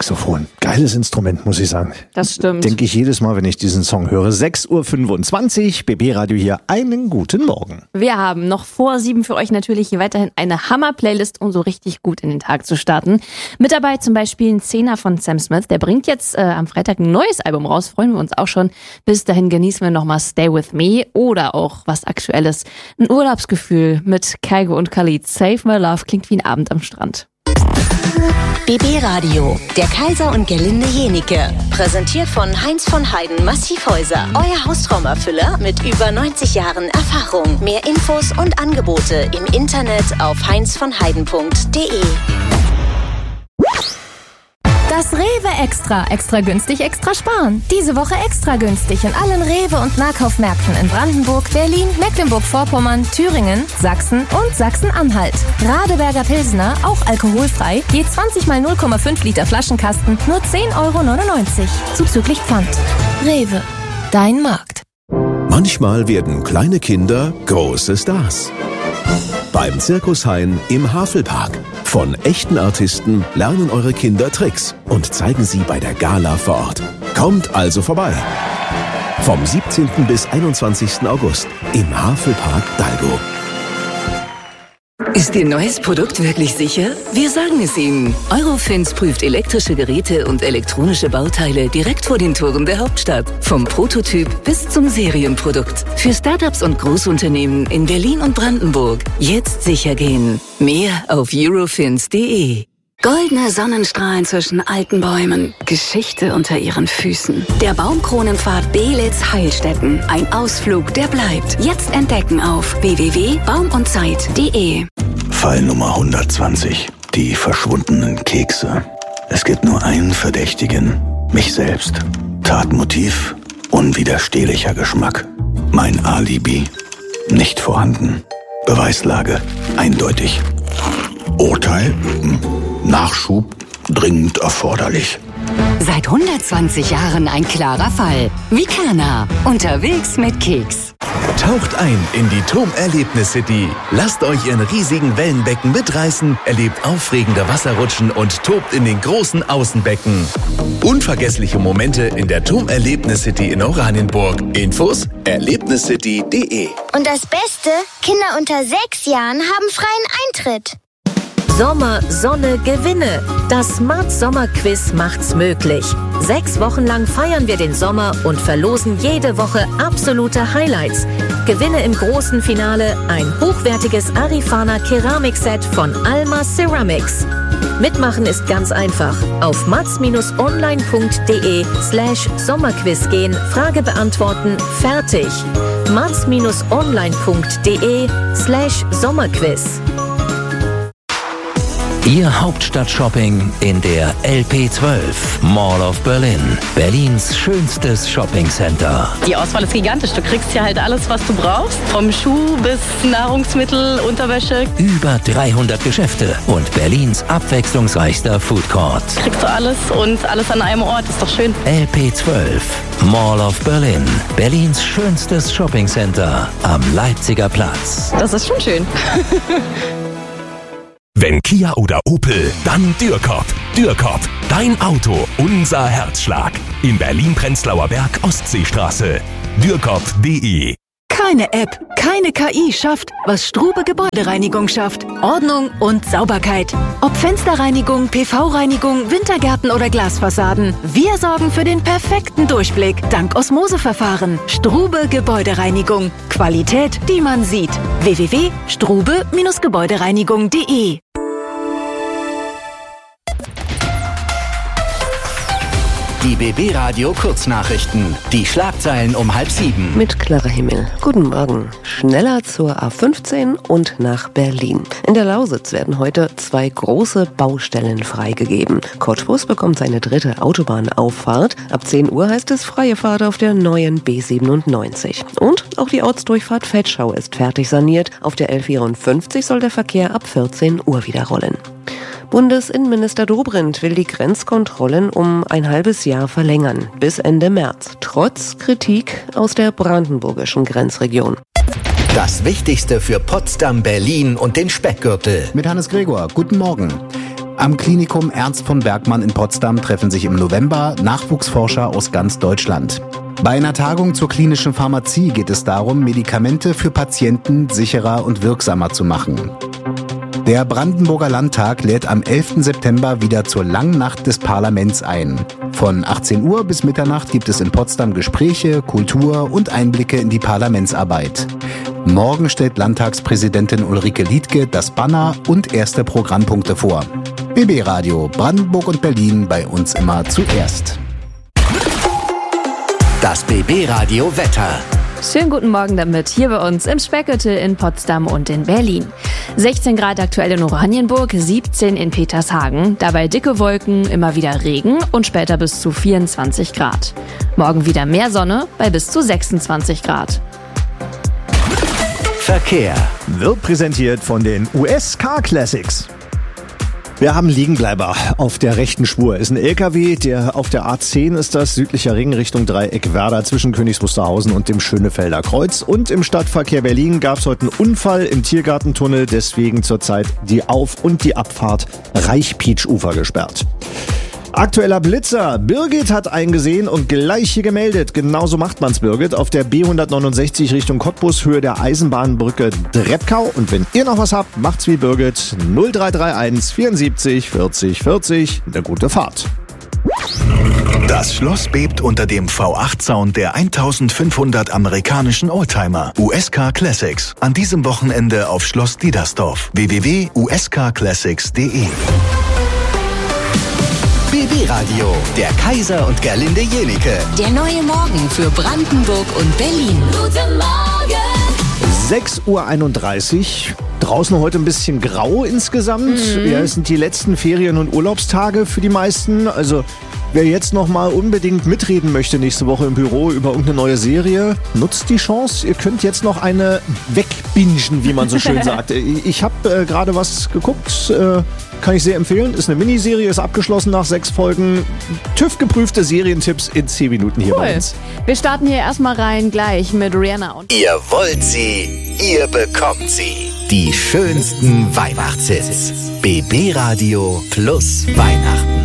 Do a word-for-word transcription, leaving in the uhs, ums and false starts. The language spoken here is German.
Saxophon. Geiles Instrument, muss ich sagen. Das stimmt. Denke ich jedes Mal, wenn ich diesen Song höre. sechs Uhr fünfundzwanzig, B B Radio hier. Einen guten Morgen. Wir haben noch vor sieben für euch natürlich weiterhin eine Hammer-Playlist, um so richtig gut in den Tag zu starten. Mit dabei zum Beispiel ein Zehner von Sam Smith. Der bringt jetzt äh, am Freitag ein neues Album raus. Freuen wir uns auch schon. Bis dahin genießen wir nochmal Stay With Me oder auch was Aktuelles. Ein Urlaubsgefühl mit Kygo und Khalid. Save My Love klingt wie ein Abend am Strand. B B Radio, der Kaiser und Gerlinde Jenike. Präsentiert von Heinz von Heiden Massivhäuser. Euer Haustraumerfüller mit über neunzig Jahren Erfahrung. Mehr Infos und Angebote im Internet auf heinz von heiden punkt de. Das Rewe Extra. Extra günstig, extra sparen. Diese Woche extra günstig in allen Rewe- und Nahkaufmärkten in Brandenburg, Berlin, Mecklenburg-Vorpommern, Thüringen, Sachsen und Sachsen-Anhalt. Radeberger Pilsner, auch alkoholfrei, je zwanzig mal null Komma fünf Liter Flaschenkasten, nur zehn Euro neunundneunzig. Zuzüglich Pfand. Rewe. Dein Markt. Manchmal werden kleine Kinder große Stars. Beim Zirkus Hein im Havelpark. Von echten Artisten lernen eure Kinder Tricks und zeigen sie bei der Gala vor Ort. Kommt also vorbei. Vom siebzehnten bis einundzwanzigsten August im Havelpark Dalgo. Ist Ihr neues Produkt wirklich sicher? Wir sagen es Ihnen. Eurofins prüft elektrische Geräte und elektronische Bauteile direkt vor den Toren der Hauptstadt. Vom Prototyp bis zum Serienprodukt. Für Startups und Großunternehmen in Berlin und Brandenburg. Jetzt sicher gehen. Mehr auf eurofins punkt de. Goldene Sonnenstrahlen zwischen alten Bäumen, Geschichte unter ihren Füßen. Der Baumkronenpfad Belitz Heilstätten. Ein Ausflug, der bleibt. Jetzt entdecken auf w w w punkt baum und zeit punkt de. Fall Nummer hundertzwanzig. Die verschwundenen Kekse. Es gibt nur einen Verdächtigen. Mich selbst. Tatmotiv. Unwiderstehlicher Geschmack. Mein Alibi. Nicht vorhanden. Beweislage. Eindeutig. Urteil. Nachschub dringend erforderlich. Seit hundertzwanzig Jahren ein klarer Fall. Vicana. Unterwegs mit Keks. Taucht ein in die Turmerlebnis-City. Lasst euch in riesigen Wellenbecken mitreißen, erlebt aufregende Wasserrutschen und tobt in den großen Außenbecken. Unvergessliche Momente in der Turmerlebnis-City in Oranienburg. Infos erlebniscity punkt de. Und das Beste, Kinder unter sechs Jahren haben freien Eintritt. Sommer, Sonne, Gewinne. Das Smart Sommer Quiz macht's möglich. Sechs Wochen lang feiern wir den Sommer und verlosen jede Woche absolute Highlights. Gewinne im großen Finale ein hochwertiges Arifana Keramikset von Alma Ceramics. Mitmachen ist ganz einfach. Auf mats-online punkt de slash Sommerquiz gehen, Frage beantworten, fertig. mats-online punkt de slash Sommerquiz. Ihr Hauptstadt-Shopping in der L P zwölf, Mall of Berlin. Berlins schönstes Shoppingcenter. Die Auswahl ist gigantisch. Du kriegst hier halt alles, was du brauchst. Vom Schuh bis Nahrungsmittel, Unterwäsche. Über dreihundert Geschäfte und Berlins abwechslungsreichster Foodcourt. Kriegst du alles und alles an einem Ort. Ist doch schön. L P zwölf, Mall of Berlin. Berlins schönstes Shoppingcenter am Leipziger Platz. Das ist schon schön. Wenn Kia oder Opel, dann Dürkop. Dürkop, dein Auto, unser Herzschlag. In Berlin-Prenzlauer Berg, Ostseestraße. dürkop punkt de. Keine App, keine K I schafft, was Strube Gebäudereinigung schafft. Ordnung und Sauberkeit. Ob Fensterreinigung, P V-Reinigung, Wintergärten oder Glasfassaden. Wir sorgen für den perfekten Durchblick. Dank Osmoseverfahren. Strube Gebäudereinigung. Qualität, die man sieht. w w w punkt strube Gebäudereinigung punkt de. Die B B Radio Kurznachrichten. Die Schlagzeilen um halb sieben. Mit Clara Himmel. Guten Morgen. Schneller zur A fünfzehn und nach Berlin. In der Lausitz werden heute zwei große Baustellen freigegeben. Cottbus bekommt seine dritte Autobahnauffahrt. Ab zehn Uhr heißt es freie Fahrt auf der neuen B siebenundneunzig. Und auch die Ortsdurchfahrt Vetschau ist fertig saniert. Auf der L vierundfünfzig soll der Verkehr ab vierzehn Uhr wieder rollen. Bundesinnenminister Dobrindt will die Grenzkontrollen um ein halbes Jahr verlängern, bis Ende März, trotz Kritik aus der brandenburgischen Grenzregion. Das Wichtigste für Potsdam, Berlin und den Speckgürtel. Mit Hannes Gregor, guten Morgen. Am Klinikum Ernst von Bergmann in Potsdam treffen sich im November Nachwuchsforscher aus ganz Deutschland. Bei einer Tagung zur klinischen Pharmazie geht es darum, Medikamente für Patienten sicherer und wirksamer zu machen. Der Brandenburger Landtag lädt am elften September wieder zur Langnacht des Parlaments ein. Von achtzehn Uhr bis Mitternacht gibt es in Potsdam Gespräche, Kultur und Einblicke in die Parlamentsarbeit. Morgen stellt Landtagspräsidentin Ulrike Liedtke das Banner und erste Programmpunkte vor. B B Radio Brandenburg und Berlin, bei uns immer zuerst. Das B B Radio Wetter. Schönen guten Morgen damit, hier bei uns im Speckgürtel in Potsdam und in Berlin. sechzehn Grad aktuell in Oranienburg, siebzehn in Petershagen, dabei dicke Wolken, immer wieder Regen und später bis zu vierundzwanzig Grad. Morgen wieder mehr Sonne bei bis zu sechsundzwanzig Grad. Verkehr wird präsentiert von den U S Car Classics. Wir haben Liegenbleiber auf der rechten Spur. Ist ein L K W, der auf der A zehn ist das, südlicher Ring Richtung Dreieck Werder zwischen Königs Wusterhausen und dem Schönefelder Kreuz. Und im Stadtverkehr Berlin gab es heute einen Unfall im Tiergartentunnel, deswegen zurzeit die Auf- und die Abfahrt Reichpietsch-Ufer gesperrt. Aktueller Blitzer. Birgit hat eingesehen und gleich hier gemeldet. Genauso macht man's, Birgit. Auf der B hundertneunundsechzig Richtung Cottbus, Höhe der Eisenbahnbrücke Drebkau. Und wenn ihr noch was habt, macht's wie Birgit. null drei drei eins vierundsiebzig vierzig vierzig. Eine gute Fahrt. Das Schloss bebt unter dem V acht Sound der eintausendfünfhundert amerikanischen Oldtimer. U S Car Classics. An diesem Wochenende auf Schloss Diedersdorf. w w w punkt u s car classics punkt d e B B Radio, der Kaiser und Gerlinde Jenike. Der neue Morgen für Brandenburg und Berlin. Guten Morgen! sechs Uhr einunddreißig. Draußen heute ein bisschen grau insgesamt. Mhm. Ja, es sind die letzten Ferien- und Urlaubstage für die meisten. Also wer jetzt noch mal unbedingt mitreden möchte nächste Woche im Büro über irgendeine neue Serie, nutzt die Chance. Ihr könnt jetzt noch eine wegbingen, wie man so schön sagt. Ich habe äh, gerade was geguckt, äh, kann ich sehr empfehlen. Ist eine Miniserie, ist abgeschlossen nach sechs Folgen. TÜV-geprüfte Serientipps in zehn Minuten hier cool. bei uns. Wir starten hier erstmal rein gleich mit Rihanna. Und ihr wollt sie, ihr bekommt sie. Die schönsten Weihnachtshits. B B Radio plus Weihnachten.